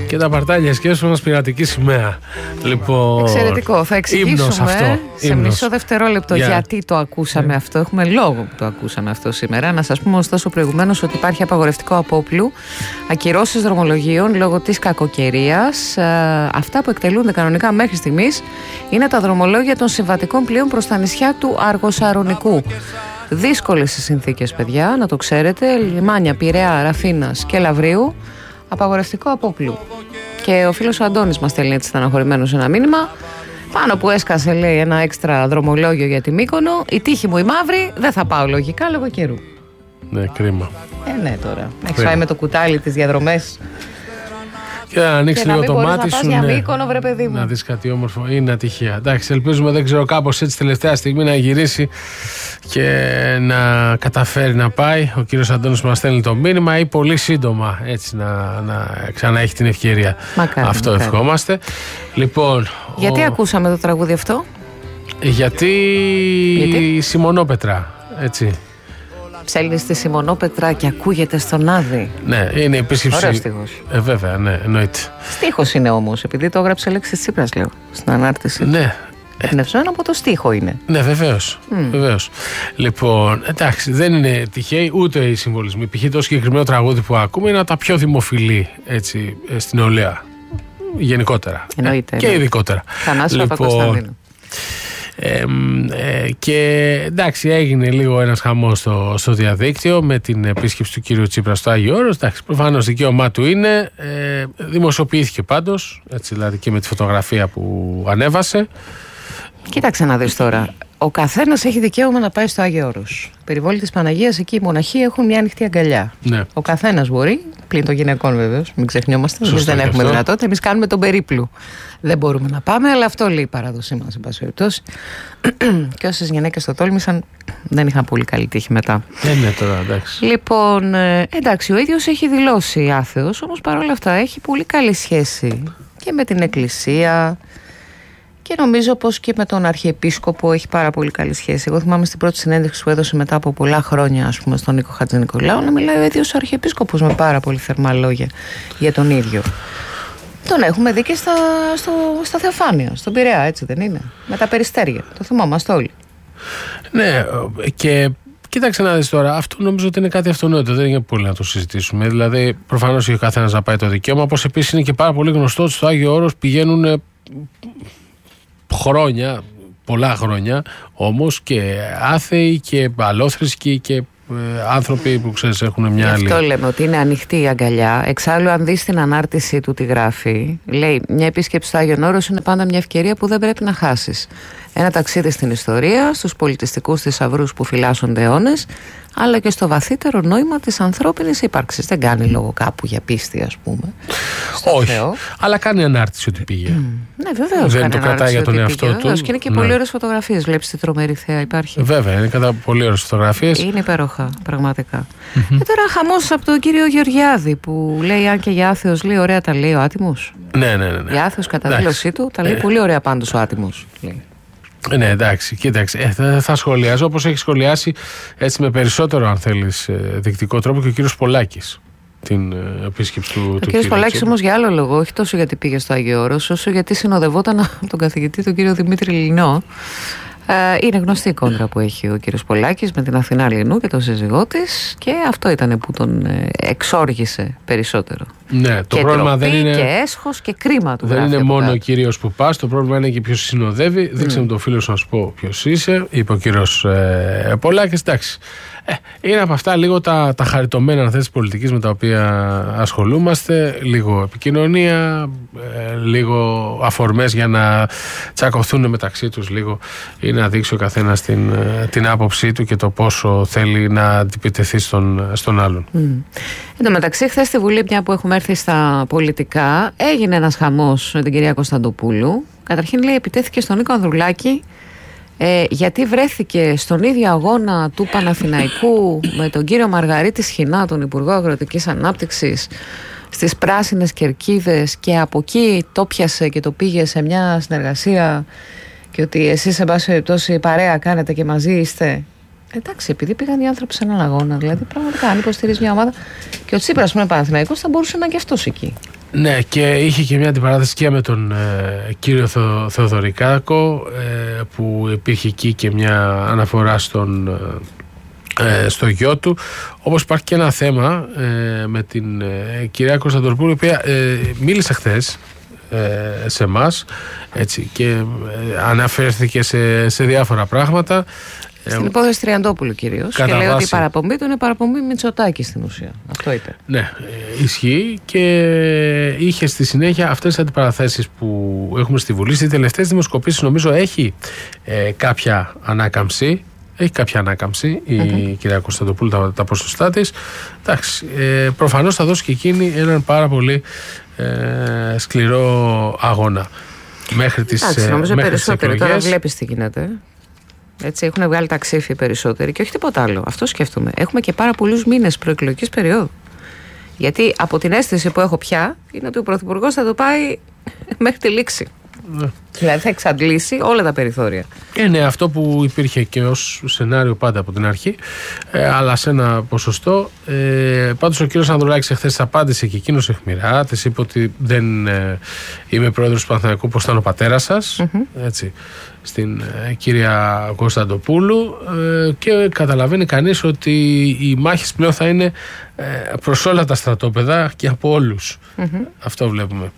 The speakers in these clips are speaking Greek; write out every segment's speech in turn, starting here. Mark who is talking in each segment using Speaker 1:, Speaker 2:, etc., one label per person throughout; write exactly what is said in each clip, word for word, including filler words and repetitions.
Speaker 1: Και τα παρτάλια σκέψου μας πειρατική σημαία. Λοιπόν,
Speaker 2: εξαιρετικό. Θα εξηγήσουμε
Speaker 1: αυτό,
Speaker 2: σε
Speaker 1: ύμνος.
Speaker 2: μισό δευτερόλεπτο yeah. γιατί το ακούσαμε yeah. αυτό. Έχουμε λόγο που το ακούσαμε αυτό σήμερα. Να σας πούμε ωστόσο προηγουμένως ότι υπάρχει απαγορευτικό απόπλου, ακυρώσεις δρομολογίων λόγω της κακοκαιρίας. Αυτά που εκτελούνται κανονικά μέχρι στιγμής είναι τα δρομολόγια των συμβατικών πλοίων προς τα νησιά του Αργοσαρονικού. Δύσκολες οι συνθήκες, παιδιά, να το ξέρετε. Λιμάνια Πειραιά, Ραφίνας και Λαβρίου. Απαγορευτικό απόπλου. Και ο φίλος ο Αντώνης μας στέλνει έτσι στεναχωρημένος ένα μήνυμα. Πάνω που έσκασε, λέει, ένα έξτρα δρομολόγιο για τη Μύκονο. Η τύχη μου η μαύρη, δεν θα πάω λογικά λόγω καιρού.
Speaker 1: Ναι, κρίμα.
Speaker 2: Ε, ναι, τώρα. Έχεις φάει με το κουτάλι τις διαδρομές.
Speaker 1: Και να ανοίξει λίγο το μάτι
Speaker 2: να
Speaker 1: σου.
Speaker 2: Ναι,
Speaker 1: ναι.
Speaker 2: Μύκονο, βρε παιδί μου.
Speaker 1: Να δεις κάτι όμορφο. Είναι ατυχία. Εντάξει, ελπίζουμε, δεν ξέρω, κάπως έτσι τελευταία στιγμή να γυρίσει και να καταφέρει να πάει. Ο κύριος Αντώνης μας στέλνει το μήνυμα ή πολύ σύντομα έτσι να, να ξανά έχει την ευκαιρία.
Speaker 2: Μακάρι,
Speaker 1: αυτό
Speaker 2: μακάρι.
Speaker 1: Ευχόμαστε. Λοιπόν,
Speaker 2: γιατί
Speaker 1: ο...
Speaker 2: ακούσαμε το τραγούδι αυτό?
Speaker 1: Γιατί,
Speaker 2: Γιατί?
Speaker 1: η Σιμονόπετρα, έτσι.
Speaker 2: Ψέλνει στη Σιμονόπετρα και ακούγεται στον Άδη.
Speaker 1: Ναι, είναι επίσκεψη.
Speaker 2: Ωραίος στίχος.
Speaker 1: Ε, βέβαια, ναι, εννοείται.
Speaker 2: Στίχος είναι όμως, επειδή το έγραψε Αλέξης Τσίπρας, λέω, στην ανάρτηση.
Speaker 1: Ναι.
Speaker 2: Εμπνευσμένο από το στίχο είναι.
Speaker 1: Ναι, βεβαίως. Mm. βεβαίως. Λοιπόν, εντάξει, δεν είναι τυχαίοι ούτε οι συμβολισμοί. Π.χ. το συγκεκριμένο τραγούδι που ακούμε είναι από τα πιο δημοφιλή έτσι, στην νεολαία. Γενικότερα.
Speaker 2: Εννοείται.
Speaker 1: Ε, και ειδικότερα.
Speaker 2: Θανάσης Παπακοσταντίνου.
Speaker 1: Ε, ε, και εντάξει, έγινε λίγο ένας χαμός στο, στο διαδίκτυο με την επίσκεψη του κύριου Τσίπρα στο Άγιο Όρος. Εντάξει, προφανώς δικαίωμά του είναι. Ε, δημοσιοποιήθηκε πάντως, έτσι, δηλαδή και με τη φωτογραφία που ανέβασε.
Speaker 2: Κοίταξε να δεις τώρα. Ο καθένας έχει δικαίωμα να πάει στο Άγιο Όρος. Περιβόλη της Παναγίας, εκεί οι μοναχοί έχουν μια ανοιχτή αγκαλιά.
Speaker 1: Ναι.
Speaker 2: Ο καθένας μπορεί, πλην των γυναικών βεβαίως, μην ξεχνιόμαστε. Εμείς δεν έχουμε αυτό. Δυνατότητα, εμείς κάνουμε τον περίπλου. Δεν μπορούμε να πάμε, αλλά αυτό λέει η παράδοσή μας, εν πάση περιπτώσει. Και όσες γυναίκες το τόλμησαν, δεν είχαν πολύ καλή τύχη μετά.
Speaker 1: Ε, ναι, τώρα, εντάξει.
Speaker 2: Λοιπόν, εντάξει, ο ίδιος έχει δηλώσει άθεος, όμως παρόλα αυτά έχει πολύ καλή σχέση και με την Εκκλησία. Και νομίζω πως και με τον Αρχιεπίσκοπο έχει πάρα πολύ καλή σχέση. Εγώ θυμάμαι στην πρώτη συνέντευξη που έδωσε μετά από πολλά χρόνια, ας πούμε, στον Νίκο Χατζηνικολάου, να μιλάει ο ίδιος ο Αρχιεπίσκοπος με πάρα πολύ θερμά λόγια για τον ίδιο. Τον έχουμε δει και στα, στο, στα Θεοφάνεια, στον Πειραιά, έτσι δεν είναι? Με τα Περιστέρια. Το θυμόμαστε όλοι.
Speaker 1: Ναι, και κοίταξε να δεις τώρα. Αυτό νομίζω ότι είναι κάτι αυτονόητο. Δεν είναι πολύ να το συζητήσουμε. Δηλαδή, προφανώς έχει ο καθένας να πάει το δικαίωμα. Όπως επίσης είναι και πάρα πολύ γνωστό ότι στο Άγιο Όρος πηγαίνουν χρόνια, πολλά χρόνια όμως, και άθεοι και αλόθρησκοι και ε, άνθρωποι που ξέρεις έχουν μια
Speaker 2: Γι'
Speaker 1: άλλη.
Speaker 2: αυτό λέμε ότι είναι ανοιχτή η αγκαλιά. Εξάλλου, αν δεις την ανάρτηση του τι γράφει, λέει: μια επίσκεψη στο Άγιον Όρος είναι πάντα μια ευκαιρία που δεν πρέπει να χάσεις. Ένα ταξίδι στην ιστορία, στους πολιτιστικούς θησαυρούς που φυλάσσονται αιώνες, αλλά και στο βαθύτερο νόημα της ανθρώπινης ύπαρξης. Δεν κάνει λόγο κάπου για πίστη, ας πούμε.
Speaker 1: Όχι.
Speaker 2: Θεό.
Speaker 1: Αλλά κάνει ανάρτηση ότι πήγε.
Speaker 2: Mm. Ναι, βεβαίως.
Speaker 1: Δεν το κρατάει για τον εαυτό του.
Speaker 2: Βεβαίως. Και είναι και
Speaker 1: ναι.
Speaker 2: πολύ ωραίες φωτογραφίες. Βλέπεις τι τρομερή θέα υπάρχει.
Speaker 1: Βέβαια, είναι κατά πολύ ωραίες φωτογραφίες.
Speaker 2: Είναι υπέροχα, πραγματικά. Mm-hmm. Και τώρα χαμός από τον κύριο Γεωργιάδη που λέει: αν και για άθεος λέει ωραία τα λέει ο άτιμος.
Speaker 1: Ναι, ναι, ναι. ναι.
Speaker 2: Για άθεος κατά δήλωσή του τα λέει ε. πολύ ωραία πάντως ο άτιμος. Λέει.
Speaker 1: Ναι, εντάξει, κοίταξε. Ε, θα, θα σχολιάζω όπως έχει σχολιάσει έτσι με περισσότερο, αν θέλεις, δεικτικό τρόπο και ο κύριος Πολάκης την ε, επίσκεψη του.
Speaker 2: Ο κύριος Πολάκης όμως για άλλο λόγο, όχι τόσο γιατί πήγε στο Άγιο Όρος, όσο γιατί συνοδευόταν από τον καθηγητή τον κύριο Δημήτρη Λινό. Ε, είναι γνωστή η κόντρα που έχει ο κύριος Πολάκης με την Αθηνά Λινού και τον σύζυγό της, και αυτό ήταν που τον ε, εξόργησε περισσότερο.
Speaker 1: Ναι, το
Speaker 2: και
Speaker 1: πρόβλημα
Speaker 2: τροπή,
Speaker 1: δεν είναι.
Speaker 2: Και έσχος και κρίμα του.
Speaker 1: Δεν είναι μόνο
Speaker 2: κάτω.
Speaker 1: ο κύριος που πας, το πρόβλημα είναι και ποιος συνοδεύει. Mm. Δείξε μου τον φίλο σου να σου πω ποιος είσαι, είπε ο κύριος ε, Πολάκης. Εντάξει. Ε, είναι από αυτά λίγο τα, τα χαριτωμένα αν θες πολιτικής με τα οποία ασχολούμαστε. Λίγο επικοινωνία, ε, λίγο αφορμές για να τσακωθούν μεταξύ τους λίγο, ή να δείξει ο καθένας την, την άποψή του και το πόσο θέλει να αντιπιτεθεί στον, στον άλλον. Mm.
Speaker 2: Εν τω μεταξύ, χθες στη Βουλή, μια που έχουμε έρθει στα πολιτικά, έγινε ένας χαμός με την κυρία Κωνσταντοπούλου. Καταρχήν, λέει, επιτέθηκε στον Νίκο Ανδρουλάκη ε, γιατί βρέθηκε στον ίδιο αγώνα του Παναθηναϊκού με τον κύριο Μαργαρίτη Σχοινά, τον Υπουργό Αγροτικής Ανάπτυξης, στις πράσινες κερκίδες, και από εκεί το πιάσε και το πήγε σε μια συνεργασία, και ότι εσείς σε πάση περιπτώσει παρέα κάνετε και μαζί είστε. Εντάξει, επειδή πήγαν οι άνθρωποι σε έναν αγώνα, δηλαδή πραγματικά αν υποστηρίζει μια ομάδα και ο Τσίπρας που είναι Παναθηναϊκός θα μπορούσε να είναι και αυτός εκεί.
Speaker 1: Ναι, και είχε και μια αντιπαράθεση και με τον ε, κύριο Θεο, Θεοδωρικάκο, ε, που υπήρχε εκεί και μια αναφορά στον, ε, στο γιο του. Όπως υπάρχει και ένα θέμα ε, με την ε, κυρία Κωνσταντοπούλου, η οποία ε, μίλησε χθες ε, σε εμάς, έτσι, και ε, αναφέρθηκε σε, σε διάφορα πράγματα.
Speaker 2: Στην υπόθεση Τριαντόπουλου κυρίως. Και λέει ότι η παραπομπή του είναι παραπομπή Μητσοτάκη στην ουσία. Αυτό είπε.
Speaker 1: Ναι, ισχύει, και είχε στη συνέχεια αυτές τις αντιπαραθέσεις που έχουμε στη Βουλή. Στις τελευταίες δημοσκοπήσεις νομίζω έχει ε, κάποια ανάκαμψη. Έχει κάποια ανάκαμψη η mm-hmm. κυρία Κωνσταντοπούλου, τα, τα ποσοστά της. Εντάξει, ε, προφανώς θα δώσει και εκείνη έναν πάρα πολύ ε, σκληρό αγώνα. Μέχρι τις εκλογές. Εντάξει, νομίζω
Speaker 2: περισσότερο. Τώρα βλέπεις τι γίνεται. Έτσι, έχουν βγάλει τα ξύφη περισσότεροι και όχι τίποτα άλλο. Αυτό σκέφτομαι. Έχουμε και πάρα πολλούς μήνες προεκλογικής περίοδου. Γιατί από την αίσθηση που έχω πια είναι ότι ο Πρωθυπουργός θα το πάει μέχρι τη λήξη. Ναι. Δηλαδή θα εξαντλήσει όλα τα περιθώρια.
Speaker 1: Είναι αυτό που υπήρχε και ως σενάριο πάντα από την αρχή, ε, αλλά σε ένα ποσοστό. Ε, πάντως ο κύριος Ανδρουλάκης εχθές απάντησε και εκείνος αιχμηρά. Της είπε ότι δεν ε, είμαι πρόεδρος του Παναθηναϊκού, πως ήταν ο πατέρας σας. Mm-hmm. Έτσι, στην ε, κυρία Κωνσταντοπούλου, ε, και καταλαβαίνει κανείς ότι οι μάχες πλέον θα είναι ε, προς όλα τα στρατόπεδα και από όλους. Mm-hmm. Αυτό βλέπουμε.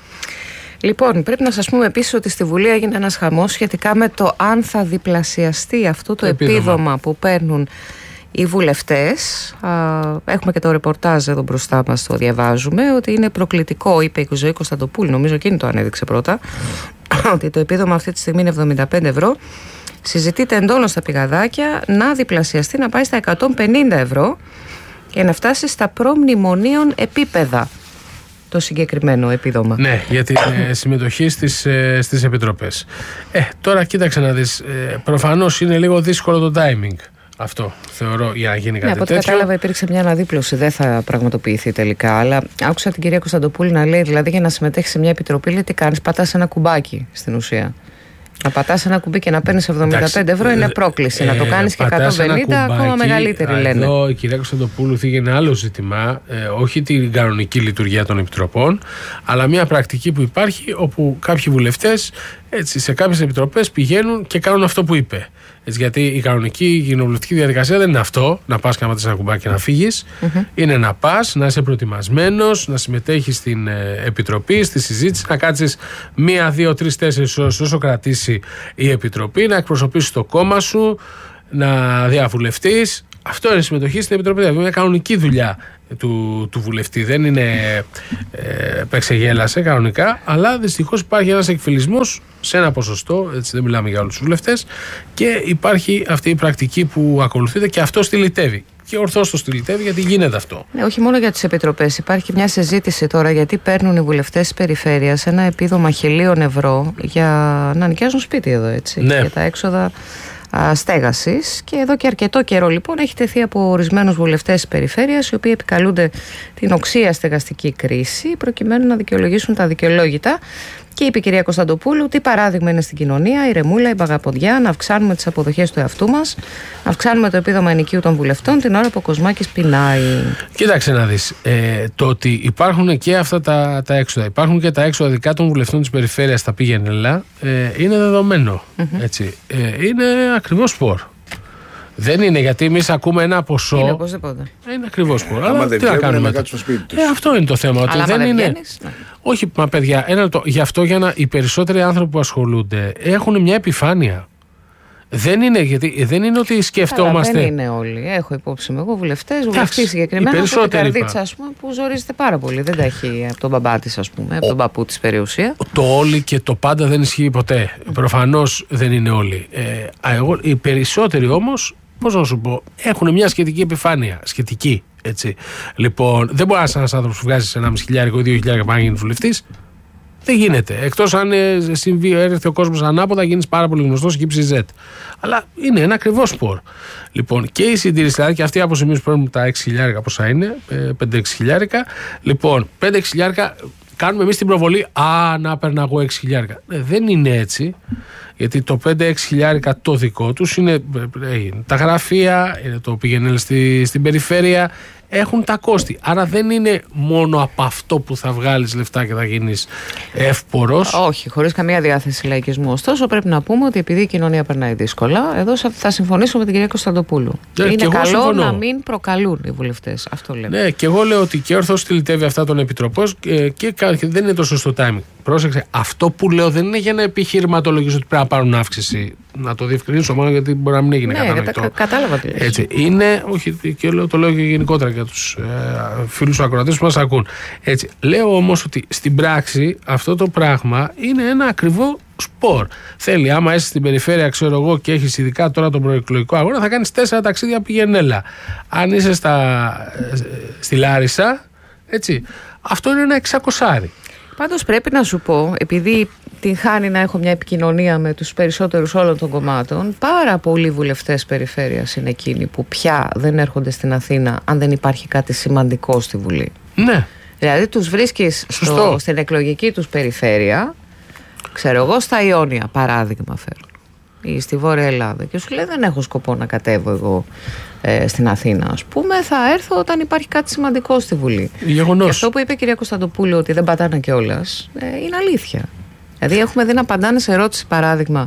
Speaker 2: Λοιπόν, πρέπει να σας πούμε επίσης ότι στη Βουλή έγινε ένας χαμός σχετικά με το αν θα διπλασιαστεί αυτό το επίδομα, επίδομα που παίρνουν οι βουλευτές. Έχουμε και το ρεπορτάζ εδώ μπροστά μας, το διαβάζουμε, ότι είναι προκλητικό, είπε η Ζωή Κωνσταντοπούλου, νομίζω εκείνη το ανέδειξε πρώτα, ότι το επίδομα αυτή τη στιγμή είναι εβδομήντα πέντε ευρώ. Συζητείται εντόνως στα πηγαδάκια να διπλασιαστεί, να πάει στα εκατόν πενήντα ευρώ και να φτάσει στα προμνημονίων επίπεδα το συγκεκριμένο επίδομα.
Speaker 1: Ναι, για τη ε, συμμετοχή στις, ε, στις επιτροπές. Ε, τώρα κοίταξε να δεις, ε, προφανώς είναι λίγο δύσκολο το timing αυτό, θεωρώ, για να γίνει κάτι τέτοιο. Ναι,
Speaker 2: από ό,τι κατάλαβα υπήρξε μια αναδίπλωση, δεν θα πραγματοποιηθεί τελικά, αλλά άκουσα την κυρία Κωνσταντοπούλου να λέει, δηλαδή για να συμμετέχει σε μια επιτροπή, λέει τι κάνεις, πατάς ένα κουμπάκι στην ουσία. Να πατάς ένα κουμπί και να παίρνεις εβδομήντα πέντε ευρώ είναι πρόκληση. Ε, να το κάνεις και εκατόν πενήντα, ακόμα μεγαλύτερη λένε.
Speaker 1: Εδώ η κυρία Κωνσταντοπούλου θίγει ένα άλλο ζήτημα, ε, όχι την κανονική λειτουργία των επιτροπών, αλλά μια πρακτική που υπάρχει, όπου κάποιοι βουλευτές έτσι, σε κάποιες επιτροπές πηγαίνουν και κάνουν αυτό που είπε. Έτσι, γιατί η κανονική κοινοβουλευτική διαδικασία δεν είναι αυτό, να πας και να πατήσεις ένα κουμπάκι και να φύγεις. Mm-hmm. Είναι να πας, να είσαι προετοιμασμένος, να συμμετέχεις στην ε, επιτροπή, στη συζήτηση, να κάτσεις μία, δύο, τρεις, τέσσερις ώρες όσο κρατήσει η επιτροπή, να εκπροσωπήσεις το κόμμα σου, να διαβουλευτείς. Αυτό είναι η συμμετοχή στην επιτροπή. Δηλαδή, είναι μια κανονική δουλειά του, του βουλευτή. Δεν είναι ε, παίξε κανονικά, αλλά δυστυχώς υπάρχει ένας εκφυλισμός σε ένα ποσοστό, έτσι δεν μιλάμε για όλους τους βουλευτές, και υπάρχει αυτή η πρακτική που ακολουθείται και αυτό στυλιτεύει. Και ορθώς το στυλιτεύει, γιατί γίνεται αυτό.
Speaker 2: Ναι, όχι μόνο για τις επιτροπές. Υπάρχει και μια συζήτηση τώρα γιατί παίρνουν οι βουλευτές της περιφέρειας ένα επίδομα χιλίων ευρώ για να νοικιάζουν σπίτι εδώ, έτσι.
Speaker 1: Ναι.
Speaker 2: Για τα έξοδα στέγασης, και εδώ και αρκετό καιρό λοιπόν έχει τεθεί από ορισμένους βουλευτές της περιφέρειας, οι οποίοι επικαλούνται την οξία στεγαστική κρίση προκειμένου να δικαιολογήσουν τα δικαιολόγητα. Και είπε η κυρία Κωνσταντοπούλου, τι παράδειγμα είναι στην κοινωνία, η ρεμούλα, η μπαγαποντιά, να αυξάνουμε τις αποδοχές του εαυτού μας, να αυξάνουμε το επίδομα ενοικίου των βουλευτών την ώρα που ο Κοσμάκης πεινάει.
Speaker 1: Κοίταξε να δεις, ε, το ότι υπάρχουν και αυτά τα, τα έξοδα, υπάρχουν και τα έξοδα δικά των βουλευτών της περιφέρειας στα πήγαινελα, ε, είναι δεδομένο. Mm-hmm. Έτσι. Ε, είναι ακριβώς σπορ. Δεν είναι, γιατί εμείς ακούμε ένα ποσό.
Speaker 2: Είναι οπωσδήποτε.
Speaker 1: Είναι ακριβώς σπορ.
Speaker 3: Αλλά τι να κάνουμε. Να στο σπίτι τους.
Speaker 1: Ε, αυτό είναι το θέμα. Ότι
Speaker 2: αλλά
Speaker 1: δεν
Speaker 2: δεν
Speaker 1: είναι.
Speaker 2: Βγαίνεις, ναι.
Speaker 1: Όχι, μα παιδιά, ένα λεπτό. Γι' αυτό για να οι περισσότεροι άνθρωποι που ασχολούνται έχουν μια επιφάνεια. Δεν είναι, γιατί δεν είναι ότι σκεφτόμαστε.
Speaker 2: Αλλά δεν είναι όλοι. Έχω υπόψη μου εγώ βουλευτές, βουλευτή συγκεκριμένα. Από την Καρδίτσα, ας πούμε, που ζορίζεται πάρα πολύ. Δεν τα έχει από τον μπαμπά της, ας πούμε, από τον παππού της περιουσία.
Speaker 1: Το όλοι και το πάντα δεν ισχύει ποτέ. Προφανώς δεν είναι όλοι. Ε, εγώ, οι περισσότεροι όμως, πώς να σου πω, έχουν μια σχετική επιφάνεια. Σχετική, έτσι. Λοιπόν, δεν μπορεί να είσαι ένας άνθρωπος που βγάζει ένα μισή χιλιάρικο ή δύο χιλιάρικα πάνω να γίνει βουλευτής. Δεν γίνεται. Εκτός αν ε, συμβεί, έρθει ο κόσμος ανάποδα, γίνεις πάρα πολύ γνωστός και ύψη Z. Αλλά είναι ένα ακριβό σπορ. Λοιπόν, και οι συντηρητές, δηλαδή και αυτοί από σημείο που παίρνουν τα έξι χιλιάρικα, πόσα είναι, πέντε έξι χιλιάρικα. Λοιπόν, πέντε έξι χιλιάρικα κάνουμε εμείς την προβολή. Α, να παίρνα εγώ έξι χιλιάρικα. Ε, δεν είναι έτσι. Γιατί το πέντε έξι χιλιάρικα το δικό τους είναι ε, τα γραφεία, το πήγαινε στη, στην περιφέρεια. έχουν τα κόστη. Άρα δεν είναι μόνο από αυτό που θα βγάλεις λεφτά και θα γίνεις εύπορος.
Speaker 2: Όχι, χωρίς καμία διάθεση λαϊκισμού. Ωστόσο, πρέπει να πούμε ότι επειδή η κοινωνία περνάει δύσκολα, εδώ θα συμφωνήσω με την κυρία Κωνσταντοπούλου.
Speaker 1: Ναι,
Speaker 2: είναι καλό
Speaker 1: συμφωνώ.
Speaker 2: να μην προκαλούν οι βουλευτές. Αυτό λέμε.
Speaker 1: Ναι, και εγώ λέω ότι και όρθος στυλιτεύει αυτά των επιτροπών και, και δεν είναι το σωστό timing. Πρόσεξε, αυτό που λέω δεν είναι για να επιχειρηματολογήσω ότι πρέπει να πάρουν αύξηση. Να το διευκρινίσω μόνο γιατί μπορεί να μην έγινε
Speaker 2: ναι,
Speaker 1: κατανοητό.
Speaker 2: Ναι, κατάλαβα τι λες.
Speaker 1: Έτσι, είναι, όχι, και λέω, το λέω και γενικότερα για τους ε, φίλους ακροατές που μας ακούν. Έτσι, λέω όμως ότι στην πράξη αυτό το πράγμα είναι ένα ακριβό σπορ. Θέλει, άμα είσαι στην περιφέρεια, ξέρω εγώ, και έχεις ειδικά τώρα τον προεκλογικό αγώνα, θα κάνεις τέσσερα ταξίδια πηγενέλα. Αν είσαι στα, ε, στη Λάρισα, έτσι, αυτό είναι ένα εξακοσάρι.
Speaker 2: Πάντως πρέπει να σου πω, επειδή την χάνει να έχω μια επικοινωνία με τους περισσότερους όλων των κομμάτων, πάρα πολλοί βουλευτές περιφέρειας είναι εκείνοι που πια δεν έρχονται στην Αθήνα αν δεν υπάρχει κάτι σημαντικό στη Βουλή.
Speaker 1: Ναι.
Speaker 2: Δηλαδή τους βρίσκεις στο, στην εκλογική τους περιφέρεια, ξέρω εγώ, στα Ιόνια, παράδειγμα φέρω, ή στη Βόρεια Ελλάδα, και σου λέει δεν έχω σκοπό να κατέβω εγώ ε, στην Αθήνα, ας πούμε, θα έρθω όταν υπάρχει κάτι σημαντικό στη Βουλή.
Speaker 1: Γεγονός.
Speaker 2: Και αυτό που είπε η κυρία Κωνσταντοπούλου, ότι δεν πατάνε κιόλας, ε, είναι αλήθεια. Δηλαδή έχουμε δει να απαντάνε σε ερώτηση, παράδειγμα,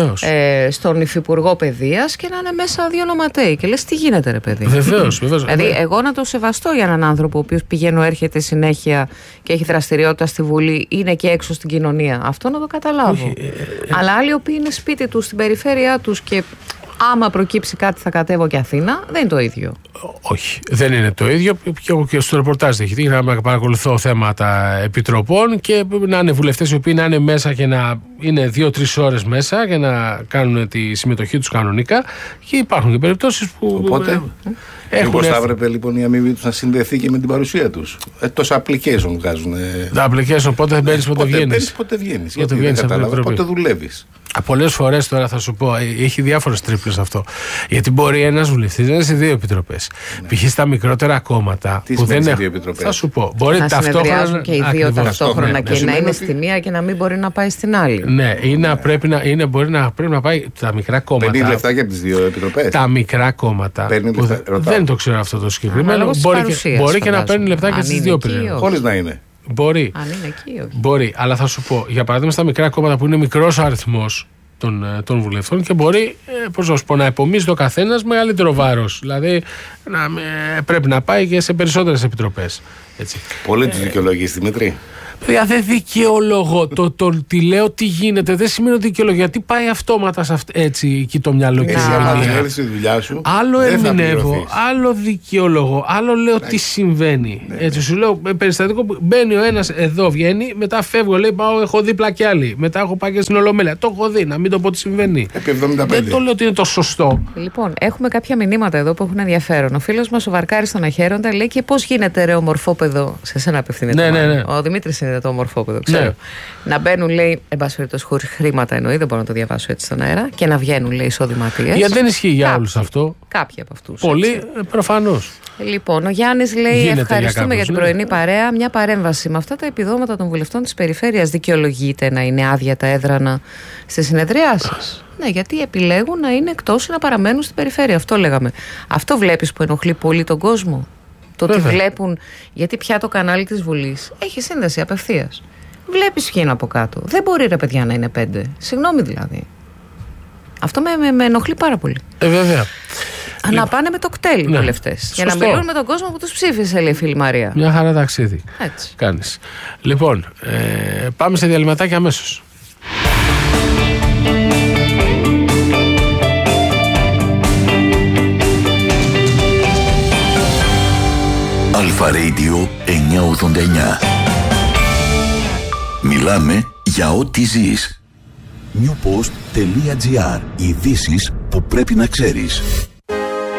Speaker 2: ε, στον Υφυπουργό Παιδείας και να είναι μέσα δύο ονοματέοι. Και λες τι γίνεται, ρε παιδί.
Speaker 1: Βεβαίως, βεβαίως.
Speaker 2: Δηλαδή, εγώ να το σεβαστώ για έναν άνθρωπο ο οποίος πηγαίνω, έρχεται συνέχεια και έχει δραστηριότητα στη Βουλή, είναι και έξω στην κοινωνία. Αυτό να το καταλάβω. Όχι, ε, ε, Αλλά άλλοι οι οποίοι είναι σπίτι τους, στην περιφέρειά τους και άμα προκύψει κάτι θα κατέβω και Αθήνα, δεν είναι το ίδιο.
Speaker 1: Όχι, δεν είναι το ίδιο. Και εγώ και στο ρεπορτάζ έχει τύχει να παρακολουθώ θέματα επιτροπών και να είναι βουλευτές οι οποίοι να είναι μέσα και να είναι δύο-τρεις ώρες μέσα και να κάνουν τη συμμετοχή τους κανονικά. Και υπάρχουν και περιπτώσεις που.
Speaker 3: Οπότε. Μήπως θα έπρεπε λοιπόν η αμοιβή τους να συνδεθεί και με την παρουσία τους. Ε, τόσα application βγάζουν.
Speaker 1: Τα application πότε μπαίνεις, πότε βγαίνεις.
Speaker 3: Πότε βγαίνεις. Γιατί δεν κατάλαβα, πότε δουλεύεις.
Speaker 1: Πολλές φορές τώρα θα σου πω, έχει διάφορες τρίπλες αυτό. Γιατί μπορεί ένας βουλευτής να είναι σε δύο επιτροπές. Ναι. Π.χ. στα μικρότερα κόμματα
Speaker 3: τι
Speaker 1: που δεν
Speaker 3: έχουν. Δύο
Speaker 1: θα σου πω. Μπορεί
Speaker 2: να
Speaker 1: ταυτόχρονα.
Speaker 2: Και οι δύο ακριβώς. ταυτόχρονα ναι. και να είναι στη μία και να μην μπορεί να πάει στην άλλη.
Speaker 1: Ναι, ή να πρέπει να, είναι, μπορεί να, πρέπει να πάει τα μικρά κόμματα.
Speaker 3: Παίρνει λεφτά και από τις δύο επιτροπές.
Speaker 1: Τα μικρά κόμματα.
Speaker 3: Που λεφτά,
Speaker 1: δεν το ξέρω αυτό το συγκεκριμένο. Μπορεί, και, μπορεί και να παίρνει λεφτά και στις δύο επιτροπές.
Speaker 3: Χωρίς να είναι.
Speaker 1: Μπορεί.
Speaker 2: Αν είναι εκεί, όχι.
Speaker 1: Μπορεί, αλλά θα σου πω, για παράδειγμα, στα μικρά κόμματα που είναι μικρός ο αριθμός των, των βουλευτών και μπορεί ε, πώς να σου πω, να επομίζει το καθένας μεγαλύτερο βάρος. Δηλαδή να, ε, πρέπει να πάει και σε περισσότερες επιτροπές.
Speaker 3: Πολύ τους δικαιολογείς, Δημήτρη.
Speaker 1: Παιδιά, δεν δικαιολογώ. το, το, τι λέω, τι γίνεται, δεν σημαίνει ότι δικαιολογώ. Γιατί πάει αυτόματα σε αυ- έτσι εκεί το μυαλό και η
Speaker 3: ερμηνεία. Τη δουλειά σου.
Speaker 1: Άλλο ερμηνεύω, άλλο δικαιολογώ, άλλο λέω ναι. τι συμβαίνει. Ναι, έτσι, σου λέω περιστατικό που μπαίνει ο ένας εδώ, βγαίνει, μετά φεύγω, λέει πάω, έχω δίπλα κι άλλοι. Μετά έχω πάει και στην Ολομέλεια. Το έχω δει, να μην το πω τι συμβαίνει. Δεν το λέω ότι είναι το σωστό.
Speaker 2: Λοιπόν, έχουμε κάποια μηνύματα εδώ που έχουν ενδιαφέρον. Ο φίλος μας ο Βαρκάρης στον Αχαίροντα λέει και πώς γίνεται ρε ομορφόπεδο. Σε σένα απευθύνεται.
Speaker 1: Ναι, ναι, ναι.
Speaker 2: Ο Δημήτρης είναι το ομορφόπεδο, ξέρω. Ναι. Να μπαίνουν, λέει, εν πάση περιπτώσει, χωρίς χρήματα εννοεί, δεν μπορώ να το διαβάσω έτσι στον αέρα, και να βγαίνουν, λέει, εισοδηματίες.
Speaker 1: Γιατί δεν ισχύει για όλους αυτό.
Speaker 2: Κάποιοι από αυτούς.
Speaker 1: Πολλοί, προφανώς.
Speaker 2: Λοιπόν, ο Γιάννης λέει: γίνεται ευχαριστούμε για, κάποιους, για την
Speaker 1: ναι.
Speaker 2: πρωινή παρέα. Μια παρέμβαση. Με αυτά τα επιδόματα των βουλευτών της περιφέρειας δικαιολογείται να είναι άδεια τα έδρανα στις συνεδριάσεις? Ναι, γιατί επιλέγουν να είναι εκτός ή να παραμένουν στην περιφέρεια. Αυτό λέγαμε. Αυτό βλέπεις που ενοχλεί πολύ τον κόσμο. Το ότι βλέπουν, γιατί πια το κανάλι της Βουλής έχει σύνδεση απευθείας. Βλέπεις ποιοι είναι από κάτω. Δεν μπορεί ρε παιδιά να είναι πέντε. Συγγνώμη δηλαδή. Αυτό με, με, με ενοχλεί πάρα πολύ.
Speaker 1: Ε, βέβαια.
Speaker 2: Να λοιπόν, πάνε με το κτέλ οι ναι. βουλευτές. Για να μιλούν με τον κόσμο που τους ψήφισε, λέει η φίλη Μαρία.
Speaker 1: Μια χαρά ταξίδι.
Speaker 2: Έτσι.
Speaker 1: Κάνεις. Λοιπόν, ε, πάμε σε διαλυματάκια αμέσως.
Speaker 4: Αλφα Radio εννιακόσια ογδόντα εννιά. Μιλάμε για ό,τι ζεις. newpost.gr. Ειδήσεις που πρέπει να ξέρεις.